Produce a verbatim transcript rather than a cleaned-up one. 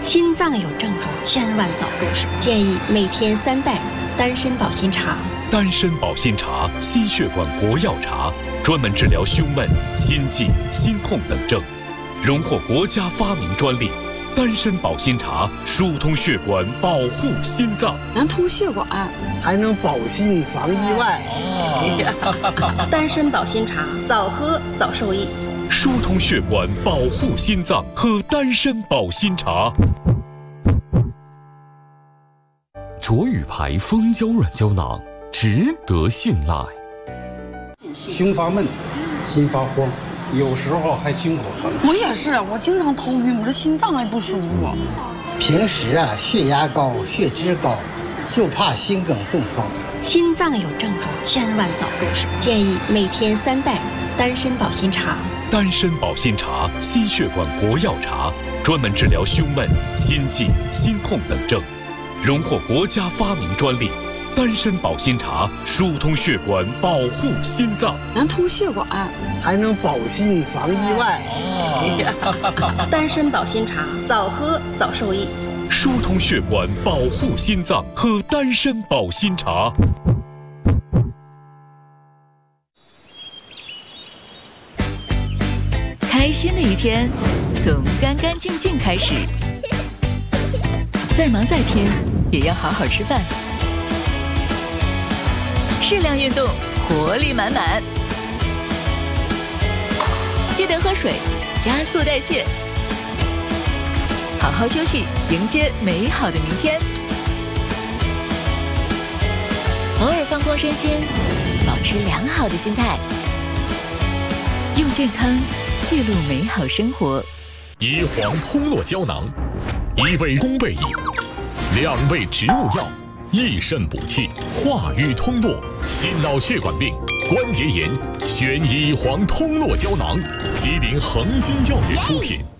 心脏有症状，千万早重视。建议每天三袋丹参保心茶。 丹参保心茶，心血管国药茶，专门治疗胸闷、心悸、心痛等症，荣获国家发明专利。丹参保心茶疏通血管，保护心脏， 能通血管， 还能保心防意外。 哦、丹参保心茶，早喝早受益。 疏通血管，保护心脏，喝丹参保心茶。 卓宇牌蜂胶软胶囊，值得信赖。 胸发闷，心发慌，有时候还心口疼。 我也是，我经常头晕，我这心脏还不舒服。 平时啊，血压高，血脂高，就怕心梗中风。 心脏有症状，千万早重视。建议每天三袋丹参保心茶。 丹参保心茶，心血管国药茶，专门治疗胸闷、心悸、心痛等症，荣获国家发明专利。丹参保心茶疏通血管，保护心脏， 能通血管， 还能保心防意外。 哦、丹参保心茶，早喝早受益。 疏通血管，保护心脏，喝丹参保心茶。 开心的一天，从干干净净开始。再忙再拼，也要好好吃饭。适量运动，活力满满。记得喝水，加速代谢。好好休息，迎接美好的明天。偶尔放空身心，保持良好的心态，用健康记录美好生活。 乙黄通络胶囊，一味宫贝饮，两味植物药，益肾补气，化瘀通络，心脑血管病、关节炎，选乙黄通络胶囊。吉林恒金药业出品。